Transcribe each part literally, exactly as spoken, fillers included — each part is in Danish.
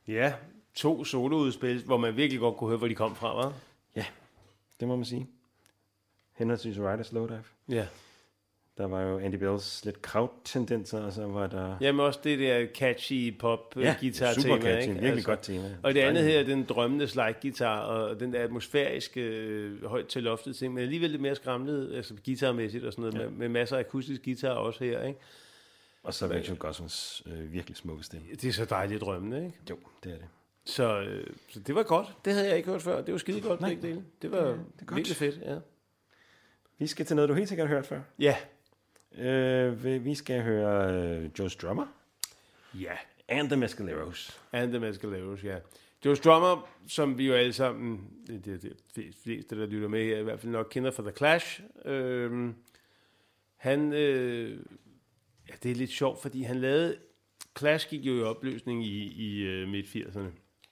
Ja, to soloudspil, hvor man virkelig godt kunne høre, hvor de kom fra, hva'? Ja, det må man sige. Henholdsvis Ride og Slowdive. Ja. Der var jo Andy Bells lidt kraut-tendenser, og så var der... Jamen også det der catchy pop-guitar-tema, super catchy, ikke? virkelig Altså, godt tema. Og det andet her, den drømmende slide-guitar, og den der atmosfæriske, øh, højt til loftet ting, men alligevel lidt mere skramlet, altså guitarmæssigt og sådan noget, ja. med, med masser af akustisk guitar også her, ikke? Og så Rachel Gosselins øh, virkelig smukke stemme. Det er så dejligt drømmende, ikke? Jo, det er det. Så, øh, så det var godt. Det havde jeg ikke hørt før. Det var skide godt, begge dele. Det var ja, det er virkelig fedt, ja. Vi skal til noget, du helt sikkert har hørt før. Ja. Øh, vi skal høre øh, Joe Strummer. Ja. And the Mescaleros. And the Mescaleros, ja. Joe Strummer, som vi jo alle sammen, det er de fleste, der lytter med her, i hvert fald nok kender fra The Clash. Øh, han, øh, ja, det er lidt sjovt, fordi han lavede, Clash gik jo i opløsning i, i uh, midt-firserne.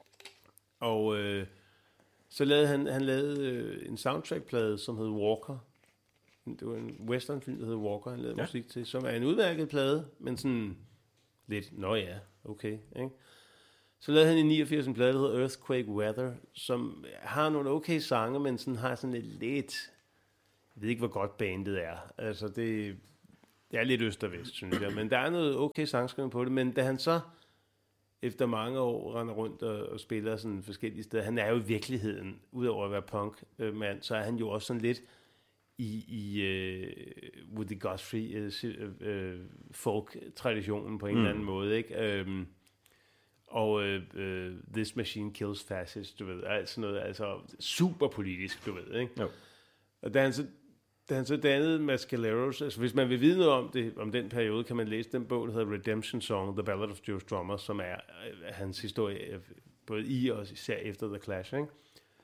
Og øh, så lavede han, han lavede øh, en soundtrack-plade, som hed Walker. Det var en westernfilm, der hed Walker, han lavede ja. musik til, som er en udmærket plade, men sådan lidt, nå ja, okay, ikke? Så lavede han i niogfirs en plade, der hedder Earthquake Weather, som har nogle okay sange, men sådan har sådan lidt lidt, jeg ved ikke, hvor godt bandet er. Altså, det, det er lidt øst og vest, synes jeg, men der er noget okay sangskrivning på det, men da han så efter mange år render rundt og, og spiller sådan forskellige steder, han er jo i virkeligheden, udover at være punk-mand, så er han jo også sådan lidt i, i uh, Woody Guthrie uh, uh, folk-traditionen på en mm. eller anden måde, ikke? Um, og uh, uh, This Machine Kills Fascists, du ved, altså noget, altså super politisk, du ved, ikke? Jo. Og da han så, da han så dannede Mescaleros, altså hvis man vil vide noget om det, om den periode, kan man læse den bog, der hedder Redemption Song, The Ballad of Joe Strummer, som er uh, hans historie, både i og især efter The Clash, ikke?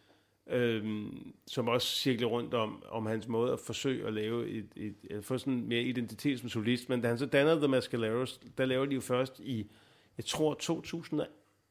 Øhm, som også cirkler rundt om, om hans måde at forsøge at lave et, et, et få sådan mere identitet som solist, men da han så dannede The Mescaleros, der laver de jo først i, jeg tror to tusind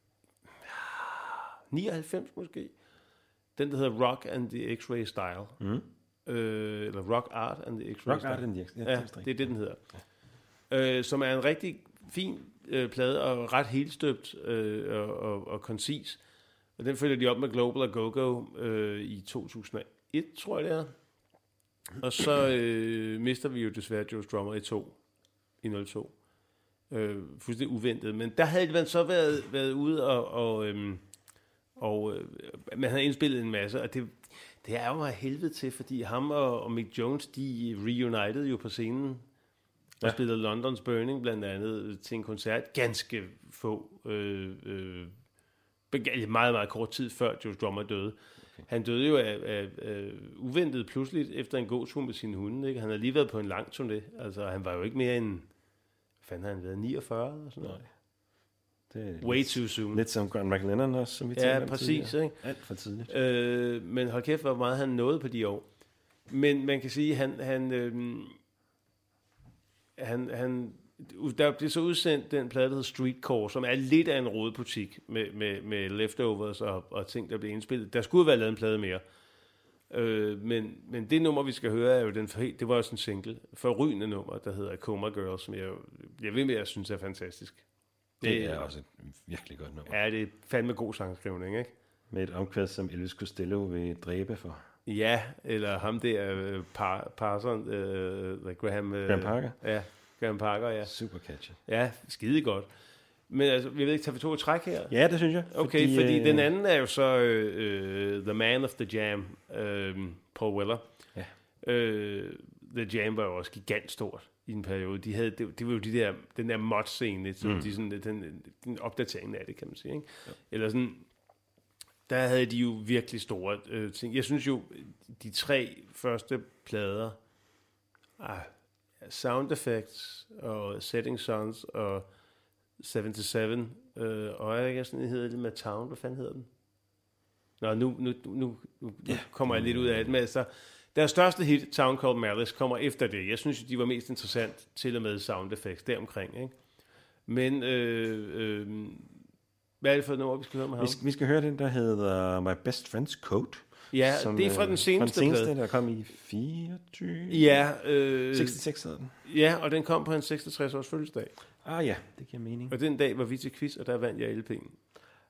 nioghalvfems måske, den der hedder Rock and the X-Ray Style, mm. øh, eller Rock Art and the X-Ray Rock Style. Art and the X-Ray ja, det er det, den hedder. Ja. Øh, som er en rigtig fin øh, plade, og ret helstøbt øh, og, og, og koncis. Og den følger de op med Global og Go-Go øh, i to tusind og et, tror jeg det er. Og så øh, mister vi jo desværre Joe Strummer i to, i nul to. Øh, fuldstændig uventet. Men der havde man så været, været ude, og, og, øhm, og øh, man havde indspillet en masse, og det, det er jo af helvede til, fordi ham og, og Mick Jones, de reunited jo på scenen, og ja. spillede London's Burning blandt andet til en koncert, ganske få øh, øh, meget, meget kort tid før Joe Strummer døde. Okay. Han døde jo af, af, af uventet pludseligt efter en gåtur med sine hunde. Ikke? Han havde lige været på en lang turné. Altså, han var jo ikke mere end, fanden har han været, niogfyrre eller sådan noget? Det er Way lidt, too soon. Lidt som Grant McLennan også, som vi talte ja, om præcis, ikke? Alt for tidligt. Øh, men hold kæft, hvor meget han nåede på de år. Men man kan sige, han, han, øh, han, han der blev så udsendt den plade, der hedder Streetcore, som er lidt af en rodebutik med, med, med leftovers og, og ting, der blev indspillet. Der skulle være lavet en plade mere. Øh, men, men det nummer, vi skal høre, er jo den for, det var også en single, forrygende nummer, der hedder Coma Girl, som jeg, jeg ved med, jeg synes er fantastisk. Det, det er også et virkelig godt nummer. Ja, det er fandme god sangskrivning, ikke? Med et omkvæd, som Elvis Costello vil dræbe for. Ja, eller ham der, uh, par, Parson, uh, Graham... Uh, Graham Parker? Ja, Graham Parker, ja. Super catchy. Ja, skide godt. Men altså, vi ved ikke, tager vi to et træk her? Ja, det synes jeg. Okay, fordi, fordi øh, den anden er jo så uh, The Man of the Jam, uh, Paul Weller. Ja. Uh, The Jam var jo også gigantstort i en periode. De havde, det, det var jo de der, den der mod-scene, som mm. de sådan, den, den opdatering af det, kan man sige. Ikke? Ja. Eller sådan, der havde de jo virkelig store øh, ting. Jeg synes jo, de tre første plader, ah, Sound Effects og Setting Suns og syvoghalvtreds, øh, og jeg ikke sådan, det hedder det med Town, hvad fanden hedder den? Nå, nu, nu, nu, nu, nu ja. kommer jeg lidt ud af det, men altså, deres største hit, Town Called Malice, kommer efter det. Jeg synes, de var mest interessant til og med Sound Effects deromkring, ikke? Men, øh, øh, hvad er det for et nummer, vi skal høre med ham? Vi skal, vi skal høre den, der hedder My Best Friend's Coat. Ja, som, det er fra den seneste, fra den seneste der kom i fireogtyve. Ja. Øh, seksogtres hedder den. Ja, og den kom på en seksogtres års fødselsdag. Ah ja, det giver mening. Og den dag var vi til quiz, og der vandt jeg L P'en.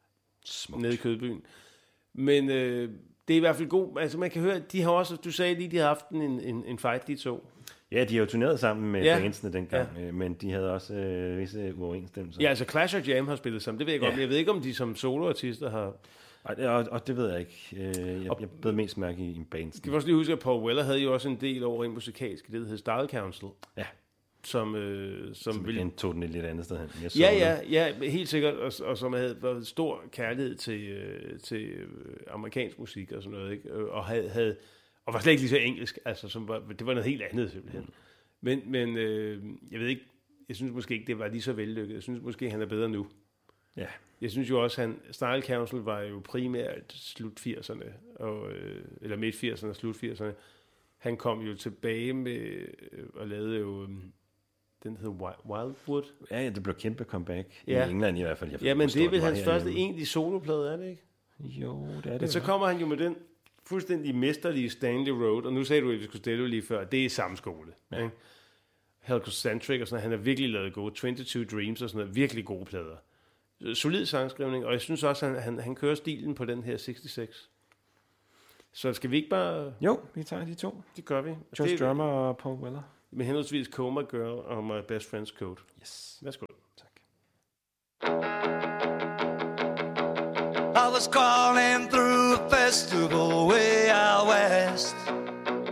Smukt. nede i Kødbyen. Men øh, det er i hvert fald god. Altså man kan høre, de har også, du sagde lige, de har haft en, en, en fight, de to. Ja, de har jo turneret sammen med Ja. bandsene dengang, ja. Men de havde også øh, visse uoverensstemmelser. Ja, altså Clash og Jam har spillet sammen, det ved jeg godt, Ja. men jeg ved ikke, om de som soloartister har... Og, og, og det ved jeg ikke. Øh, jeg, jeg blev mest mærke i, i bands. Skal vi også lige huske, at Paul Weller havde jo også en del over i musikalsk, det der hed Style Council. Ja. Som, øh, som, Som ville... igen tog den et lidt andet sted hen. Jeg Ja, ja, ja, helt sikkert, og, og som havde været stor kærlighed til, øh, til øh, amerikansk musik og sådan noget, ikke? Og, havde, havde, og var slet ikke lige så engelsk, altså, som var, det var noget helt andet simpelthen. Mm. Men, men øh, jeg ved ikke, jeg synes måske ikke, det var lige så vellykket. Jeg synes måske, han er bedre nu. Ja. Jeg synes jo også, han Style Council var jo primært slut firserne, og, øh, eller midt firserne og slut firserne. Han kom jo tilbage med, øh, og lavede jo... Øh, den hedder Wildwood. Ja, ja, det blev kæmpe comeback. Ja. I England i hvert fald. Jeg Ja, men det er vel hans første herhjemme. egentlige soloplade, er det ikke? Jo, det er det. Men så kommer han jo med den fuldstændig mesterlige Stanley Road, og nu sagde du, at vi skulle stille lige før, det er samme skole. Ja. Ikke? Helgocentric og sådan, han har virkelig lavet gode, toogtyve Dreams og sådan noget, virkelig gode plader. Solid sangskrivning, og jeg synes også, at han, han, han kører stilen på den her seksogtres. Så skal vi ikke bare... Jo, vi tager de to. Det gør vi. Josh det, Drummer og Paul Weller. Med henholdsvis Coma Girl og My Best Friend's Code. Yes. Værsgo. Tak. I was crawling through a festival way out west.